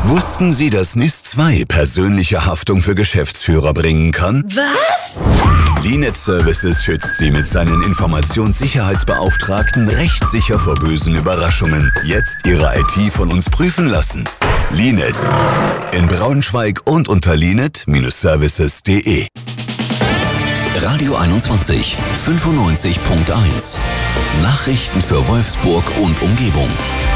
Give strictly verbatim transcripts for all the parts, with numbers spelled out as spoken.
Wussten Sie, dass N I S zwei persönliche Haftung für Geschäftsführer bringen kann? Was? Linet Services schützt Sie mit seinen Informationssicherheitsbeauftragten rechtssicher vor bösen Überraschungen. Jetzt Ihre I T von uns prüfen lassen. Linet. In Braunschweig und unter linet Services punkt de. Radio einundzwanzig, fünfundneunzig Punkt eins. Nachrichten für Wolfsburg und Umgebung.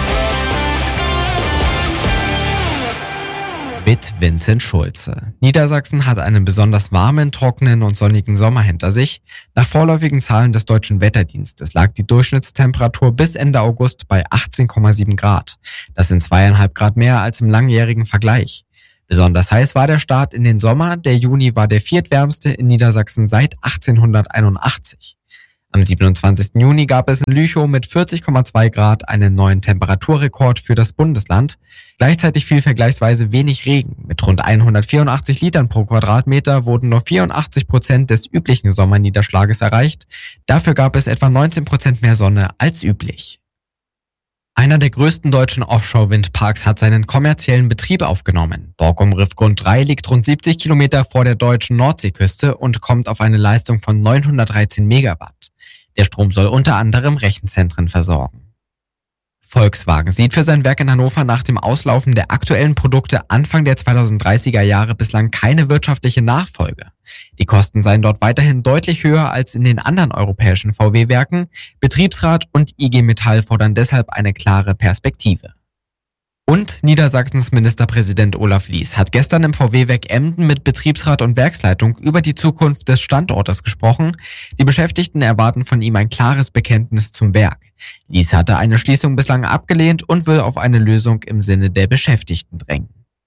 Mit Vincent Schulze. Niedersachsen hat einen besonders warmen, trockenen und sonnigen Sommer hinter sich. Nach vorläufigen Zahlen des Deutschen Wetterdienstes lag die Durchschnittstemperatur bis Ende August bei achtzehn Komma sieben Grad. Das sind zweieinhalb Grad mehr als im langjährigen Vergleich. Besonders heiß war der Start in den Sommer. Der Juni war der viertwärmste in Niedersachsen seit achtzehnhunderteinundachtzig. Am siebenundzwanzigsten Juni gab es in Lüchow mit vierzig Komma zwei Grad einen neuen Temperaturrekord für das Bundesland. Gleichzeitig fiel vergleichsweise wenig Regen. Mit rund hundertvierundachtzig Litern pro Quadratmeter wurden nur vierundachtzig Prozent des üblichen Sommerniederschlages erreicht. Dafür gab es etwa neunzehn Prozent mehr Sonne als üblich. Einer der größten deutschen Offshore-Windparks hat seinen kommerziellen Betrieb aufgenommen. Borkum Riffgrund drei liegt rund siebzig Kilometer vor der deutschen Nordseeküste und kommt auf eine Leistung von neunhundertdreizehn Megawatt. Der Strom soll unter anderem Rechenzentren versorgen. Volkswagen sieht für sein Werk in Hannover nach dem Auslaufen der aktuellen Produkte Anfang der zweitausenddreißiger Jahre bislang keine wirtschaftliche Nachfolge. Die Kosten seien dort weiterhin deutlich höher als in den anderen europäischen V W-Werken. Betriebsrat und I G Metall fordern deshalb eine klare Perspektive. Und Niedersachsens Ministerpräsident Olaf Lies hat gestern im V W-Werk Emden mit Betriebsrat und Werksleitung über die Zukunft des Standortes gesprochen. Die Beschäftigten erwarten von ihm ein klares Bekenntnis zum Werk. Lies hatte eine Schließung bislang abgelehnt und will auf eine Lösung im Sinne der Beschäftigten drängen.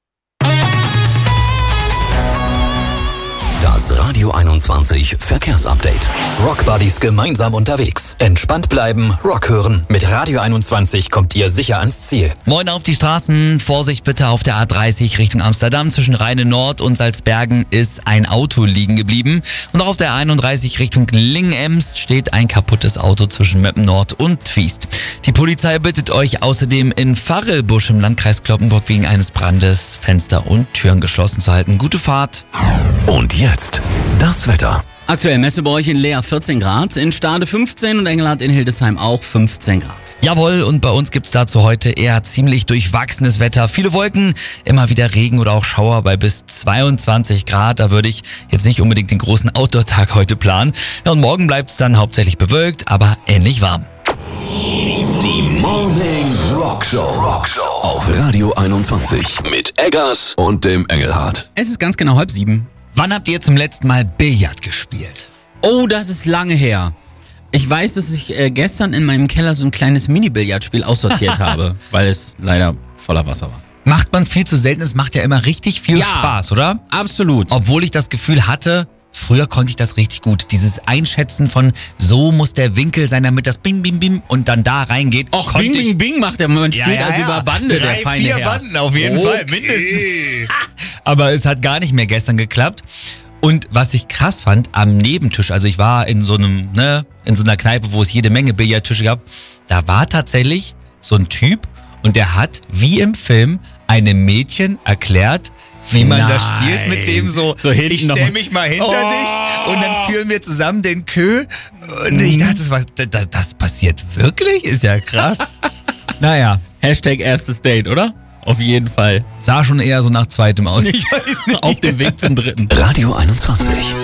Das Radio einundzwanzig Verkehrsupdate. Rock Buddies gemeinsam unterwegs. Entspannt bleiben, Rock hören. Mit Radio einundzwanzig kommt ihr sicher ans Ziel. Moin auf die Straßen. Vorsicht bitte auf der A dreißig Richtung Amsterdam. Zwischen Rheine Nord und Salzbergen ist ein Auto liegen geblieben. Und auch auf der einunddreißig Richtung Lingen-Ems steht ein kaputtes Auto zwischen Meppen Nord und Twiest. Die Polizei bittet euch außerdem in Varelbusch im Landkreis Cloppenburg wegen eines Brandes Fenster und Türen geschlossen zu halten. Gute Fahrt. Und jetzt das Wetter. Aktuell Messe bei euch in Leer vierzehn Grad, in Stade fünfzehn und Engelhardt in Hildesheim auch fünfzehn Grad. Jawohl, und bei uns gibt's dazu heute eher ziemlich durchwachsenes Wetter. Viele Wolken, immer wieder Regen oder auch Schauer bei bis zweiundzwanzig Grad. Da würde ich jetzt nicht unbedingt den großen Outdoor-Tag heute planen. Ja, und morgen bleibt's dann hauptsächlich bewölkt, aber ähnlich warm. Die Morning Rock Show. Rock Show auf Radio einundzwanzig mit Eggers und dem Engelhardt. Es ist ganz genau halb sieben. Wann habt ihr zum letzten Mal Billard gespielt? Oh, das ist lange her. Ich weiß, dass ich äh, gestern in meinem Keller so ein kleines Mini-Billardspiel aussortiert habe, weil es leider voller Wasser war. Macht man viel zu selten, es macht ja immer richtig viel Ja, Spaß, oder? Absolut. Obwohl ich das Gefühl hatte, früher konnte ich das richtig gut. Dieses Einschätzen von, so muss der Winkel sein, damit das Bing, Bing, Bing und dann da reingeht. Och, Bing, Bing, Bing macht der, man spielt Ja, ja, also ja. über Bande, Drei, der feine vier Herr. Banden auf jeden Okay. Fall, mindestens. Aber es hat gar nicht mehr gestern geklappt. Und was ich krass fand, am Nebentisch, also ich war in so einem, ne, in so einer Kneipe, wo es jede Menge Billardtische gab, da war tatsächlich so ein Typ und der hat, wie im Film, einem Mädchen erklärt, wie man Nein. das spielt, mit dem so, So hinten ich noch stell mal- mich mal hinter Oh. dich und dann führen wir zusammen den Kö. Und ich dachte, das, war, das, das passiert wirklich? Ist ja krass. Naja, Hashtag erstes Date, oder? Auf jeden Fall. sah schon eher so nach zweitem aus. Ich weiß nicht. Auf dem Weg zum dritten. Radio einundzwanzig.